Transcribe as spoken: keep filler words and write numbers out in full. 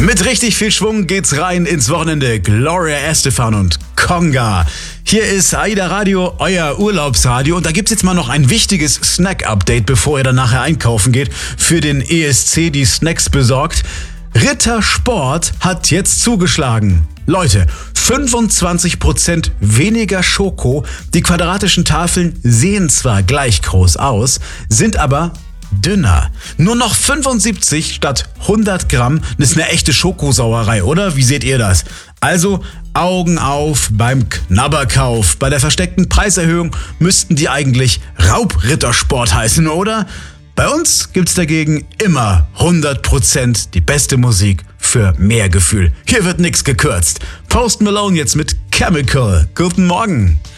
Mit richtig viel Schwung geht's rein ins Wochenende. Gloria Estefan und Conga. Hier ist AIDA Radio, euer Urlaubsradio. Und da gibt's jetzt mal noch ein wichtiges Snack-Update, bevor ihr dann nachher einkaufen geht. Für den E S C die Snacks besorgt. Ritter Sport hat jetzt zugeschlagen. Leute, fünfundzwanzig Prozent weniger Schoko. Die quadratischen Tafeln sehen zwar gleich groß aus, sind aber dünner. Nur noch fünfundsiebzig statt hundert Gramm. Das ist eine echte Schokosauerei, oder? Wie seht ihr das? Also Augen auf beim Knabberkauf. Bei der versteckten Preiserhöhung müssten die eigentlich Raubrittersport heißen, oder? Bei uns gibt's dagegen immer hundert Prozent die beste Musik für mehr Gefühl. Hier wird nichts gekürzt. Post Malone jetzt mit Chemical. Guten Morgen.